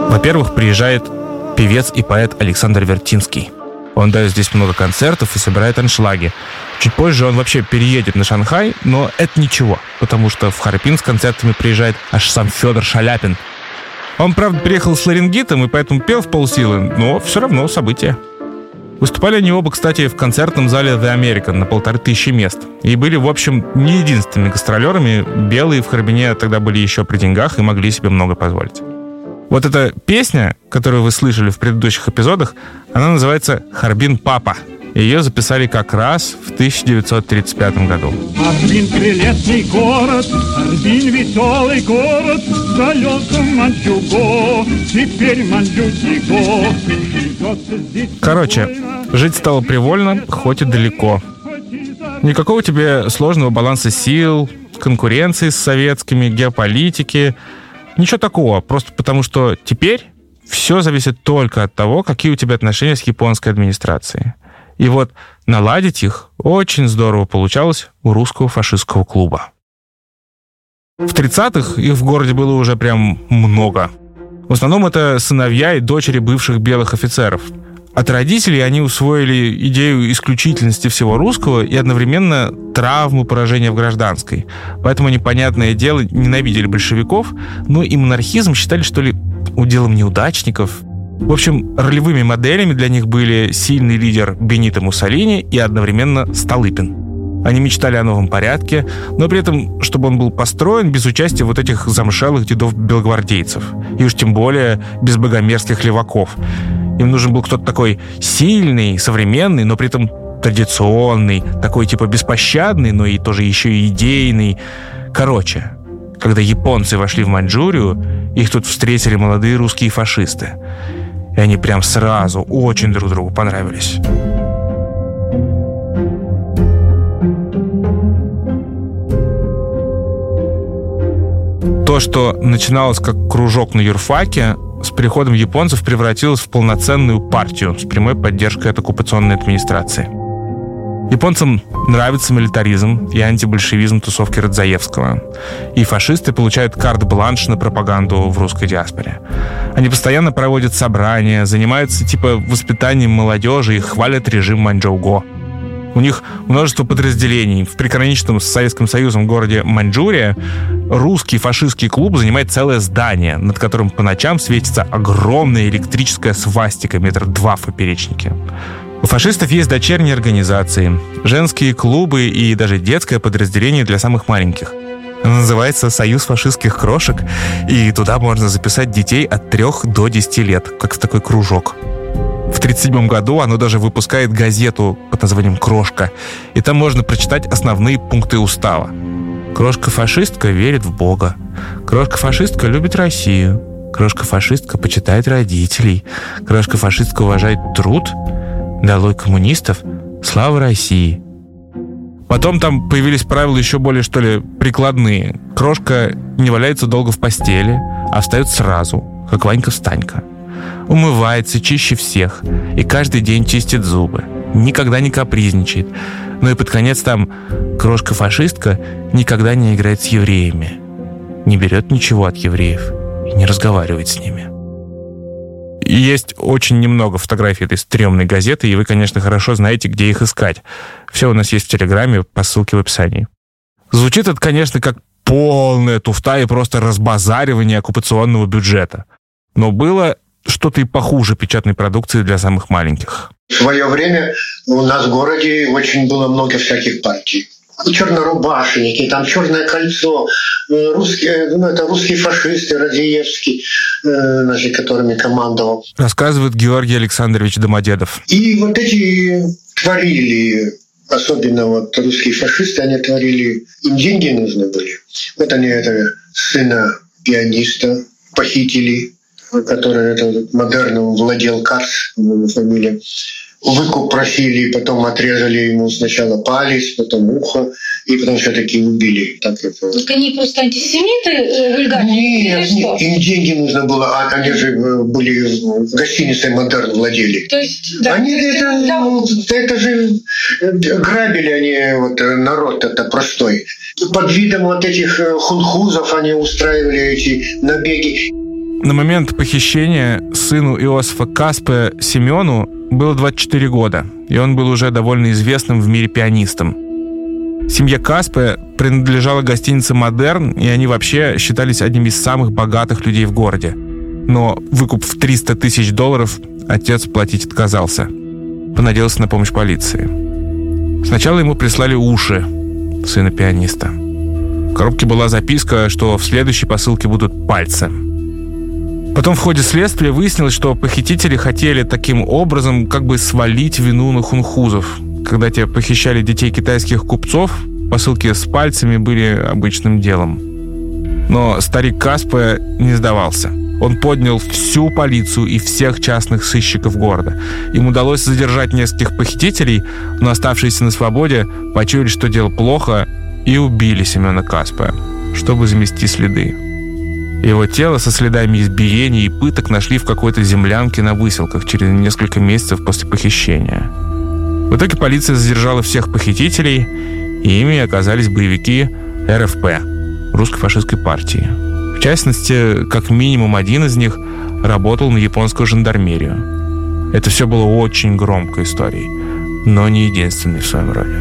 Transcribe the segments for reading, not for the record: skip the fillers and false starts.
Во-первых, приезжает певец и поэт Александр Вертинский. Он дает здесь много концертов и собирает аншлаги. Чуть позже он вообще переедет на Шанхай, но это ничего, потому что в Харбин с концертами приезжает аж сам Федор Шаляпин. Он, правда, приехал с ларингитом и поэтому пел в полсилы, но все равно событие. Выступали они оба, кстати, в концертном зале The American на 1500 мест. И были, в общем, не единственными гастролерами. Белые в Харбине тогда были еще при деньгах и могли себе много позволить. Вот эта песня, которую вы слышали в предыдущих эпизодах, она называется «Харбин Папа». Ее записали как раз в 1935 году. Харбин — прелестный город, Харбин — веселый город, в далеком Манчжуго, теперь Манчжуго. Короче, жить стало привольно, хоть и далеко. Никакого тебе сложного баланса сил, конкуренции с советскими, геополитики. Ничего такого, просто потому что теперь все зависит только от того, какие у тебя отношения с японской администрацией. И вот наладить их очень здорово получалось у русского фашистского клуба. В 30-х их в городе было уже прям много. В основном это сыновья и дочери бывших белых офицеров. От родителей они усвоили идею исключительности всего русского и одновременно травму поражения в гражданской. Поэтому они, понятное дело, ненавидели большевиков, но и монархизм считали, что ли, уделом неудачников. В общем, ролевыми моделями для них были сильный лидер Бенито Муссолини и одновременно Столыпин. Они мечтали о новом порядке, но при этом, чтобы он был построен без участия вот этих замшелых дедов-белогвардейцев. И уж тем более без богомерзких леваков. Им нужен был кто-то такой сильный, современный, но при этом традиционный, такой типа беспощадный, но и тоже еще и идейный. Короче, когда японцы вошли в Маньчжурию, их тут встретили молодые русские фашисты. И они прям сразу очень друг другу понравились. То, что начиналось как кружок на юрфаке, с приходом японцев превратилось в полноценную партию с прямой поддержкой от оккупационной администрации. Японцам нравится милитаризм и антибольшевизм тусовки Радзаевского. И фашисты получают карт-бланш на пропаганду в русской диаспоре. Они постоянно проводят собрания, занимаются типа воспитанием молодежи и хвалят режим Маньчжоу-го. У них множество подразделений. В приграничном с Советским Союзом городе Маньчжурия русский фашистский клуб занимает целое здание, над которым по ночам светится огромная электрическая свастика 2 метра в поперечнике. У фашистов есть дочерние организации, женские клубы и даже детское подразделение для самых маленьких. Оно называется «Союз фашистских крошек», и туда можно записать детей от 3 до 10 лет, как в такой кружок. В 1937 году оно даже выпускает газету под названием «Крошка», и там можно прочитать основные пункты устава. Крошка-фашистка верит в Бога. Крошка-фашистка любит Россию. Крошка-фашистка почитает родителей. Крошка-фашистка уважает труд. Долой коммунистов. Слава России. Потом там появились правила еще более, что ли, прикладные. Крошка не валяется долго в постели, а встает сразу, как Ванька-встанька. Умывается чище всех и каждый день чистит зубы. Никогда не капризничает. Ну и под конец там крошка-фашистка никогда не играет с евреями. Не берет ничего от евреев и не разговаривает с ними. И есть очень немного фотографий этой стрёмной газеты, и вы, конечно, хорошо знаете, где их искать. Все у нас есть в Телеграме, по ссылке в описании. Звучит это, конечно, как полная туфта и просто разбазаривание оккупационного бюджета. Но было что-то и похуже печатной продукции для самых маленьких. В свое время у нас в городе очень было много всяких партий. Чернорубашенники, там Черное кольцо, русские фашисты, Радзиевский, которыми командовал. Рассказывает Георгий Александрович Домодедов. И вот эти творили, особенно вот русские фашисты, они творили, им деньги нужны были. Вот они сына пианиста похитили, который модерном владел Карс, его фамилия. Выкуп просили, потом отрезали ему сначала палец, потом ухо, и потом все-таки убили. Так они просто антисемиты вульгарные? Нет, им деньги нужно было, а они же были в гостинице «Модерн» владели. То есть, да, они это же грабили они народ это простой. Под видом вот этих хунхузов они устраивали эти набеги. На момент похищения сыну Иосифа Каспе Семену было 24 года, и он был уже довольно известным в мире пианистом. Семье Каспе принадлежала гостиница «Модерн», и они вообще считались одними из самых богатых людей в городе. Но выкуп в $300 тысяч отец платить отказался. Понадеялся на помощь полиции. Сначала ему прислали уши сына пианиста. В коробке была записка, что в следующей посылке будут пальцы. Потом в ходе следствия выяснилось, что похитители хотели таким образом как бы свалить вину на хунхузов. Когда те похищали детей китайских купцов, посылки с пальцами были обычным делом. Но старик Каспе не сдавался. Он поднял всю полицию и всех частных сыщиков города. Им удалось задержать нескольких похитителей, но оставшиеся на свободе почуяли, что дело плохо, и убили Семена Каспе, чтобы замести следы. Его тело со следами избиений и пыток нашли в какой-то землянке на выселках через несколько месяцев после похищения. В итоге полиция задержала всех похитителей, и ими оказались боевики РФП, Русской фашистской партии. В частности, как минимум один из них работал на японскую жандармерию. Это все было очень громкой историей, но не единственной в своем роде.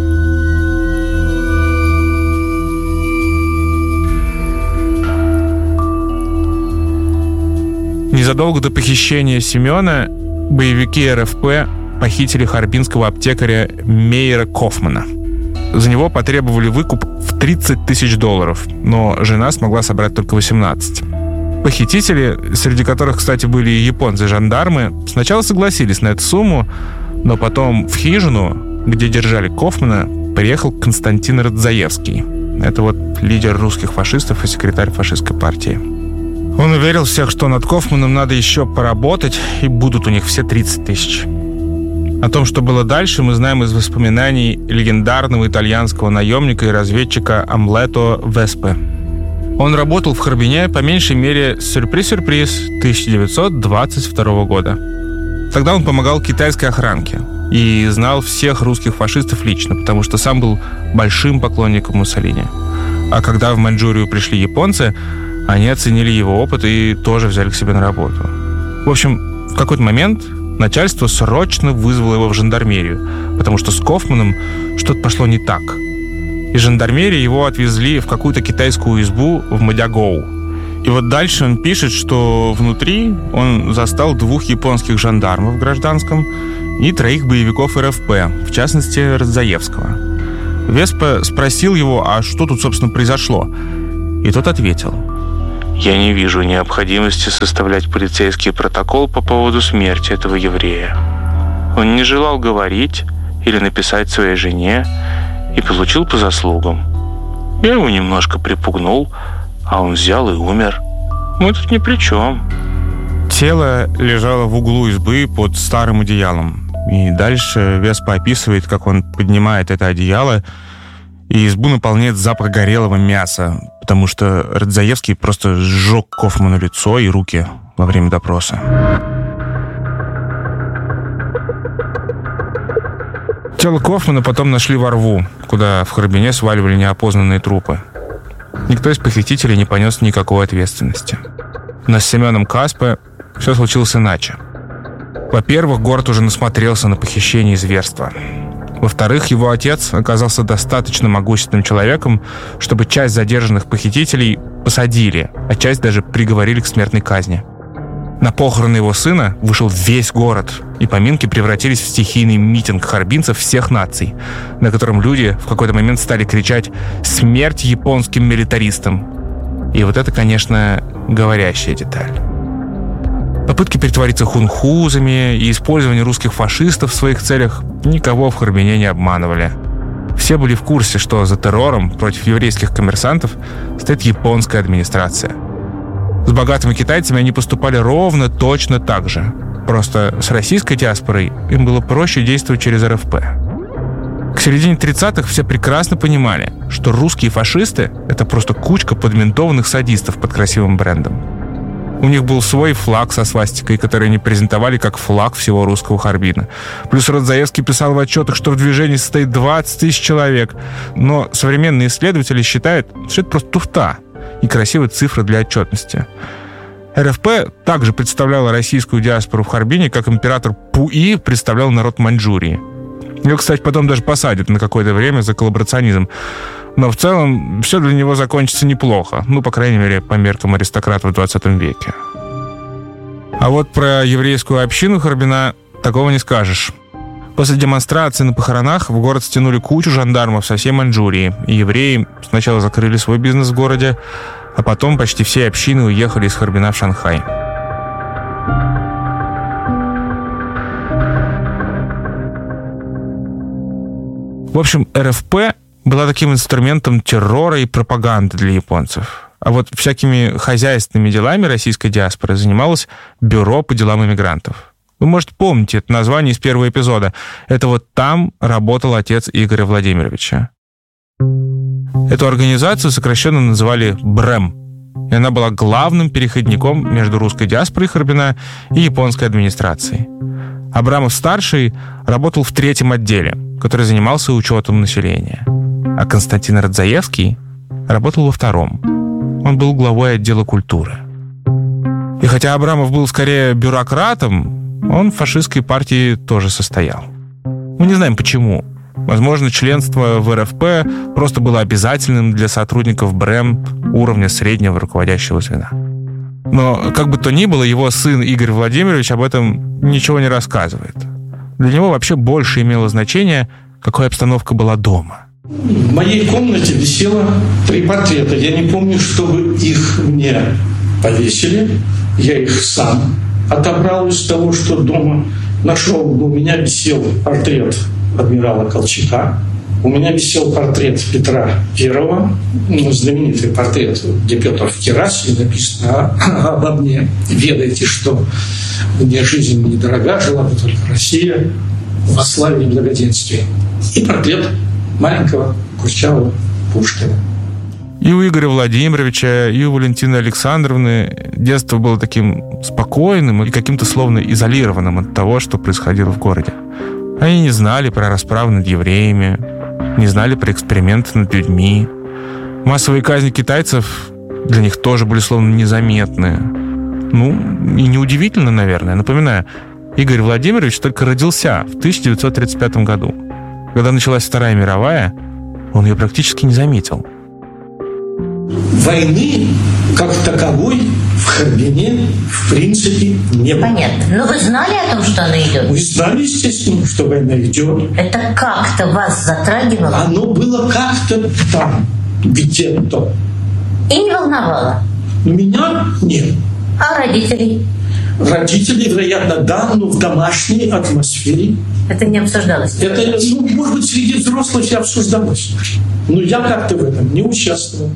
Незадолго до похищения Семена боевики РФП похитили харбинского аптекаря Мейера Кофмана. За него потребовали выкуп в $30 тысяч, но жена смогла собрать только 18. Похитители, среди которых, кстати, были и японцы-жандармы, сначала согласились на эту сумму, но потом в хижину, где держали Кофмана, приехал Константин Радзаевский. Это вот лидер русских фашистов и секретарь фашистской партии. Он уверил всех, что над Кофманом надо еще поработать, и будут у них все 30 тысяч. О том, что было дальше, мы знаем из воспоминаний легендарного итальянского наемника и разведчика Амлето Веспе. Он работал в Харбине, по меньшей мере, сюрприз-сюрприз, 1922 года. Тогда он помогал китайской охранке и знал всех русских фашистов лично, потому что сам был большим поклонником Муссолини. А когда в Маньчжурию пришли японцы, они оценили его опыт и тоже взяли к себе на работу. В общем, в какой-то момент начальство срочно вызвало его в жандармерию, потому что с Кофманом что-то пошло не так. Из жандармерии его отвезли в какую-то китайскую избу в Мадягоу. И вот дальше он пишет, что внутри он застал 2 японских жандармов в гражданском и 3 боевиков РФП, в частности, Радзаевского. Веспе спросил его, а что тут, собственно, произошло? И тот ответил: «Я не вижу необходимости составлять полицейский протокол по поводу смерти этого еврея. Он не желал говорить или написать своей жене и получил по заслугам. Я его немножко припугнул, а он взял и умер. Мы тут ни при чем». Тело лежало в углу избы под старым одеялом. И дальше Веспе описывает, как он поднимает это одеяло, и избу наполняет запах горелого мяса, потому что Радзаевский просто сжег Кофману лицо и руки во время допроса. Тело Кофмана потом нашли во рву, куда в Харбине сваливали неопознанные трупы. Никто из похитителей не понес никакой ответственности. Но с Семеном Каспе все случилось иначе. Во-первых, город уже насмотрелся на похищение и зверства. Во-вторых, его отец оказался достаточно могущественным человеком, чтобы часть задержанных похитителей посадили, а часть даже приговорили к смертной казни. На похороны его сына вышел весь город, и поминки превратились в стихийный митинг харбинцев всех наций, на котором люди в какой-то момент стали кричать «Смерть японским милитаристам!». И вот это, конечно, говорящая деталь. Попытки притвориться хунхузами и использование русских фашистов в своих целях никого в Харбине не обманывали. Все были в курсе, что за террором против еврейских коммерсантов стоит японская администрация. С богатыми китайцами они поступали ровно точно так же. Просто с российской диаспорой им было проще действовать через РФП. К середине 30-х все прекрасно понимали, что русские фашисты — это просто кучка подментованных садистов под красивым брендом. У них был свой флаг со свастикой, который они презентовали как флаг всего русского Харбина. Плюс Радзаевский писал в отчетах, что в движении состоит 20 тысяч человек. Но современные исследователи считают, что это просто туфта и красивая цифра для отчетности. РФП также представляла российскую диаспору в Харбине, как император Пуи представлял народ Маньчжурии. Его, кстати, потом даже посадят на какое-то время за коллаборационизм. Но в целом все для него закончится неплохо. Ну, по крайней мере, по меркам аристократа в 20 веке. А вот про еврейскую общину Харбина такого не скажешь. После демонстрации на похоронах в город стянули кучу жандармов со всей Маньчжурии. И евреи сначала закрыли свой бизнес в городе, а потом почти все общины уехали из Харбина в Шанхай. В общем, РФП была таким инструментом террора и пропаганды для японцев. А вот всякими хозяйственными делами российской диаспоры занималось Бюро по делам иммигрантов. Вы, может, помните это название из первого эпизода. Это вот там работал отец Игоря Владимировича. Эту организацию сокращенно называли БРЭМ. И она была главным переходником между русской диаспорой Харбина и японской администрацией. Абрамов-старший работал в 3-м отделе, который занимался учетом населения. А Константин Радзаевский работал во 2-м. Он был главой отдела культуры. И хотя Абрамов был скорее бюрократом, он в фашистской партии тоже состоял. Мы не знаем почему. Возможно, членство в РФП просто было обязательным для сотрудников БРЭМ уровня среднего руководящего звена. Но, как бы то ни было, его сын Игорь Владимирович об этом ничего не рассказывает. Для него вообще больше имело значение, какая обстановка была дома. В моей комнате висело 3 портрета. Я не помню, чтобы их мне повесили. Я их сам отобрал из того, что дома нашел. У меня висел портрет адмирала Колчака. У меня висел портрет Петра I, знаменитый портрет, где Петр в керасе, написано обо мне. Ведайте, что мне жизнь недорога, жила бы только Россия во славе и благоденствии. И портрет маленького Курчавого Пушкина. И у Игоря Владимировича, и у Валентины Александровны детство было таким спокойным и каким-то словно изолированным от того, что происходило в городе. Они не знали про расправы над евреями, не знали про эксперименты над людьми. Массовые казни китайцев для них тоже были словно незаметны. Ну, и неудивительно, наверное. Напоминаю, Игорь Владимирович только родился в 1935 году. Когда началась Вторая мировая, он ее практически не заметил. Войны, как таковой, в Харбине, в принципе, не было. Понятно. Но вы знали о том, что она идет? Мы знали, естественно, что война идет. Это как-то вас затрагивало? Оно было как-то там, где-то. И не волновало? Меня нет. А родителей? Родители, вероятно, да, но в домашней атмосфере. Это не обсуждалось? Это, может быть, среди взрослых и обсуждалось. Но я как-то в этом не участвовал.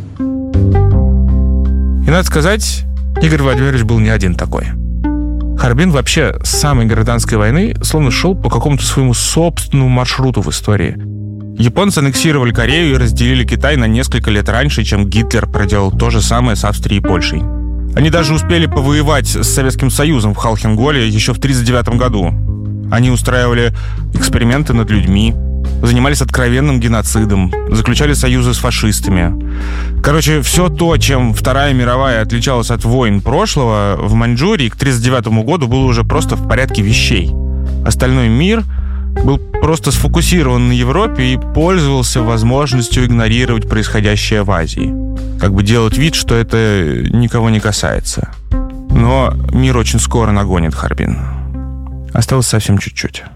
И надо сказать, Игорь Владимирович был не один такой. Харбин вообще с самой гражданской войны словно шел по какому-то своему собственному маршруту в истории. Японцы аннексировали Корею и разделили Китай на несколько лет раньше, чем Гитлер проделал то же самое с Австрией и Польшей. Они даже успели повоевать с Советским Союзом в Халхенголе еще в 1939 году. Они устраивали эксперименты над людьми, занимались откровенным геноцидом, заключали союзы с фашистами. Короче, все то, чем Вторая мировая отличалась от войн прошлого, в Маньчжурии к 1939 году было уже просто в порядке вещей. Остальной мир был просто сфокусирован на Европе и пользовался возможностью игнорировать происходящее в Азии. Как бы делать вид, что это никого не касается. Но мир очень скоро нагонит Харбин. Осталось совсем чуть-чуть.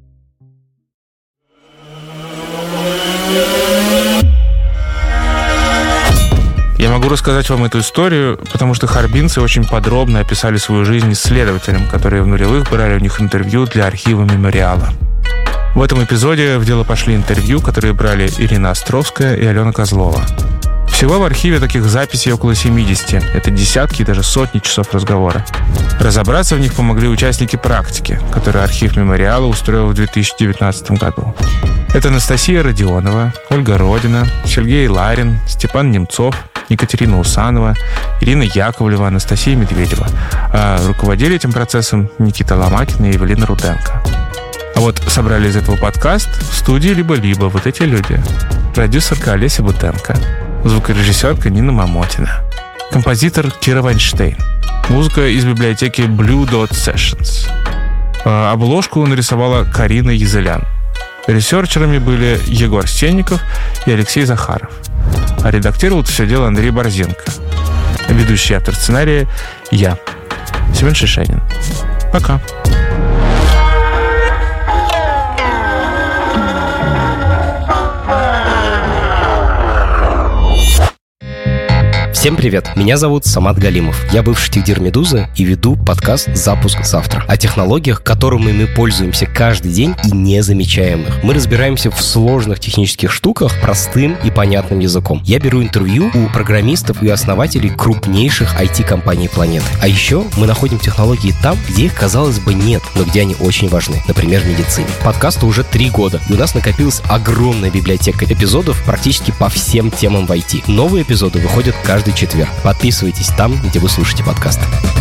Я могу рассказать вам эту историю, потому что харбинцы очень подробно описали свою жизнь исследователям, которые в нулевых брали у них интервью для архива мемориала. В этом эпизоде в дело пошли интервью, которые брали Ирина Островская и Алена Козлова. Всего в архиве таких записей около 70. Это десятки и даже сотни часов разговора. Разобраться в них помогли участники практики, которую архив мемориала устроил в 2019 году. Это Анастасия Родионова, Ольга Родина, Сергей Ларин, Степан Немцов, Екатерина Усанова, Ирина Яковлева, Анастасия Медведева. А руководили этим процессом Никита Ломакин и Евелина Руденко. А вот собрали из этого подкаст в студии «Либо-либо» вот эти люди. Продюсерка Олеся Бутенко, звукорежиссерка Нина Мамотина. композитор Кира Вайнштейн. Музыка из библиотеки Blue Dot Sessions. Обложку нарисовала Карина Езелян. Ресерчерами были Егор Сенников и Алексей Захаров. А редактировал все дело Андрей Борзенко. Ведущий автор сценария я, Семен Шишенин. Пока. Всем привет, меня зовут Самат Галимов. Я бывший техдир «Медузы» и веду подкаст «Запуск завтра». О технологиях, которыми мы пользуемся каждый день и не замечаем их. Мы разбираемся в сложных технических штуках простым и понятным языком. Я беру интервью у программистов и основателей крупнейших IT-компаний планеты. А еще мы находим технологии там, где их, казалось бы, нет, но где они очень важны. Например, в медицине. Подкасту уже 3 года, и у нас накопилась огромная библиотека эпизодов практически по всем темам в IT. Новые эпизоды выходят каждый четверг. Подписывайтесь там, где вы слушаете подкасты.